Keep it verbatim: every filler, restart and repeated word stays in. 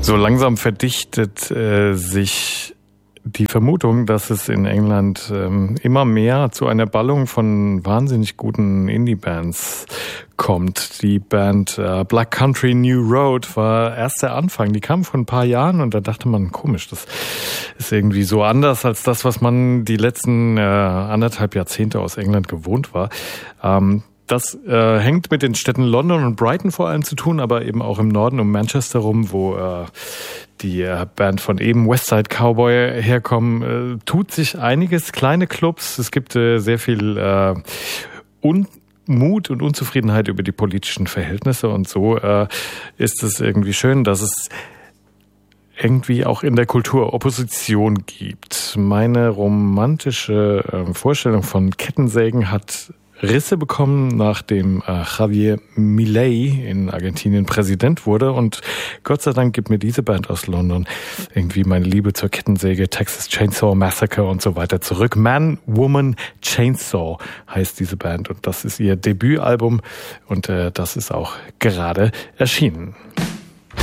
So langsam verdichtet äh, sich die Vermutung, dass es in England ähm, immer mehr zu einer Ballung von wahnsinnig guten Indie-Bands kommt. Die Band äh, Black Country New Road war erst der Anfang. Die kam vor ein paar Jahren und da dachte man, komisch, das ist irgendwie so anders als das, was man die letzten äh, anderthalb Jahrzehnte aus England gewohnt war. Ähm, Das äh, hängt mit den Städten London und Brighton vor allem zu tun, aber eben auch im Norden um Manchester rum, wo äh, die äh, Band von eben Westside Cowboy herkommen, äh, tut sich einiges. Kleine Clubs, es gibt äh, sehr viel äh, Unmut und Unzufriedenheit über die politischen Verhältnisse und so äh, ist es irgendwie schön, dass es irgendwie auch in der Kultur Opposition gibt. Meine romantische äh, Vorstellung von Kettensägen hat Risse bekommen, nachdem äh, Javier Milei in Argentinien Präsident wurde, und Gott sei Dank gibt mir diese Band aus London irgendwie meine Liebe zur Kettensäge, Texas Chainsaw Massacre und so weiter zurück. Man, Woman, Chainsaw heißt diese Band und das ist ihr Debütalbum und äh, das ist auch gerade erschienen.